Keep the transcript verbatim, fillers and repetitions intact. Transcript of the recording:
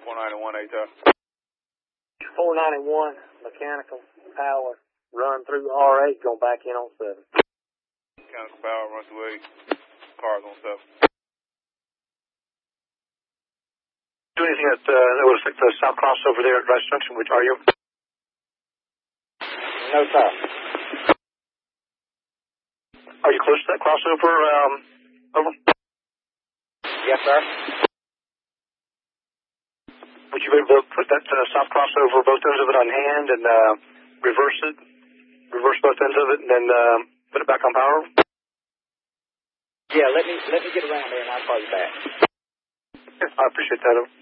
four ninety-one, A T O. four ninety-one, mechanical power, run through R eight, going back in on seven. Mechanical power, run through eight, cars on seven. Do anything that, uh, that would affect the south crossover there at Rice Junction, which are you? No, sir. Are you close to that crossover, um, over? Yes, sir. Would you be able to put that uh, south crossover, both ends of it on hand, and uh, reverse it? Reverse both ends of it, and then uh, put it back on power? Yeah, let me let me get around there, and I'll call you back. Yeah, I appreciate that.